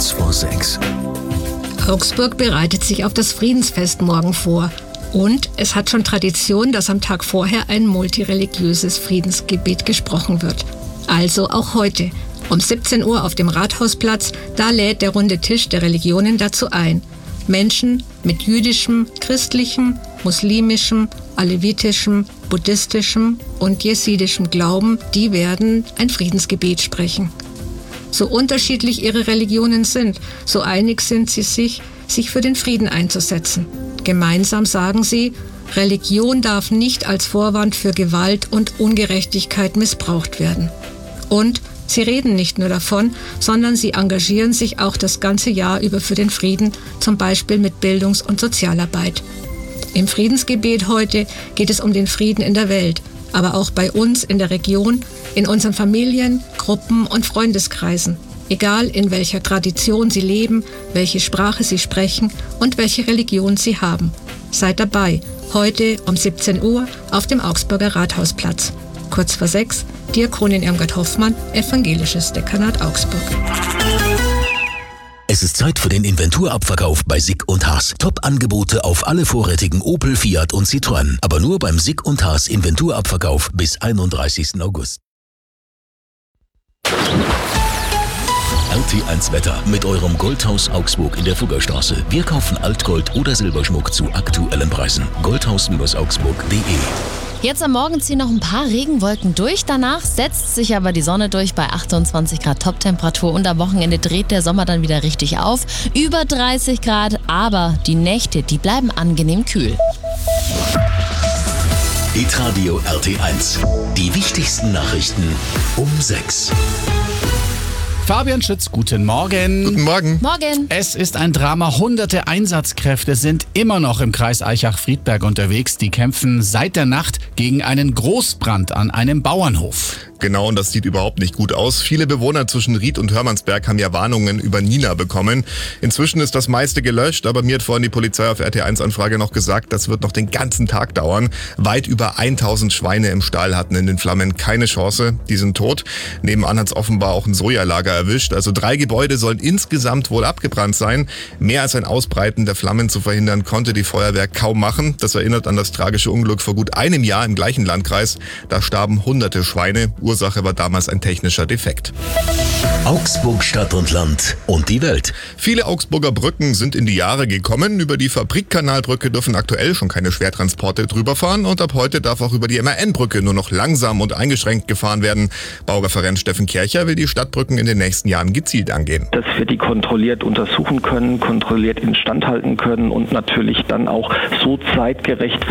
Kurz vor 6. Augsburg bereitet sich auf das Friedensfest morgen vor. Und es hat schon Tradition, dass am Tag vorher ein multireligiöses Friedensgebet gesprochen wird. Also auch heute. Um 17 Uhr auf dem Rathausplatz, da lädt der runde Tisch der Religionen dazu ein. Menschen mit jüdischem, christlichem, muslimischem, alevitischem, buddhistischem und jesidischem Glauben, die werden ein Friedensgebet sprechen. So unterschiedlich ihre Religionen sind, so einig sind sie sich für den Frieden einzusetzen. Gemeinsam sagen sie, Religion darf nicht als Vorwand für Gewalt und Ungerechtigkeit missbraucht werden. Und sie reden nicht nur davon, sondern sie engagieren sich auch das ganze Jahr über für den Frieden, zum Beispiel mit Bildungs- und Sozialarbeit. Im Friedensgebet heute geht es um den Frieden in der Welt, aber auch bei uns in der Region, in unseren Familien, Gruppen und Freundeskreisen. Egal in welcher Tradition Sie leben, welche Sprache Sie sprechen und welche Religion Sie haben. Seid dabei, heute um 17 Uhr auf dem Augsburger Rathausplatz. Kurz vor 6, Diakonin Irmgard Hoffmann, Evangelisches Dekanat Augsburg. Es ist Zeit für den Inventurabverkauf bei Sick & Haas. Top-Angebote auf alle vorrätigen Opel, Fiat und Citroën. Aber nur beim Sick & Haas Inventurabverkauf bis 31. August. RT1 Wetter mit eurem Goldhaus Augsburg in der Fuggerstraße. Wir kaufen Altgold oder Silberschmuck zu aktuellen Preisen. Goldhaus-augsburg.de. Jetzt am Morgen ziehen noch ein paar Regenwolken durch. Danach setzt sich aber die Sonne durch bei 28 Grad Toptemperatur. Und am Wochenende dreht der Sommer dann wieder richtig auf. Über 30 Grad, aber die Nächte, die bleiben angenehm kühl. Hitradio RT1. Die wichtigsten Nachrichten um 6. Fabian Schütz, guten Morgen. Guten Morgen. Morgen. Es ist ein Drama. Hunderte Einsatzkräfte sind immer noch im Kreis Aichach-Friedberg unterwegs. Die kämpfen seit der Nacht gegen einen Großbrand an einem Bauernhof. Genau, und das sieht überhaupt nicht gut aus. Viele Bewohner zwischen Ried und Hörmannsberg haben ja Warnungen über Nina bekommen. Inzwischen ist das meiste gelöscht, aber mir hat vorhin die Polizei auf RT1-Anfrage noch gesagt, das wird noch den ganzen Tag dauern. Weit über 1000 Schweine im Stall hatten in den Flammen keine Chance. Die sind tot. Nebenan hat es offenbar auch ein Sojalager erwischt. Also 3 Gebäude sollen insgesamt wohl abgebrannt sein. Mehr als ein Ausbreiten der Flammen zu verhindern, konnte die Feuerwehr kaum machen. Das erinnert an das tragische Unglück vor gut einem Jahr im gleichen Landkreis. Da starben hunderte Schweine. Ursache war damals ein technischer Defekt. Augsburg Stadt und Land und die Welt. Viele Augsburger Brücken sind in die Jahre gekommen. Über die Fabrikkanalbrücke dürfen aktuell schon keine Schwertransporte drüber fahren. Und ab heute darf auch über die MAN-Brücke nur noch langsam und eingeschränkt gefahren werden. Baureferent Steffen Kercher will die Stadtbrücken in den nächsten Jahren gezielt angehen. Dass wir die kontrolliert untersuchen können, kontrolliert instand halten können und natürlich dann auch so zeitgerecht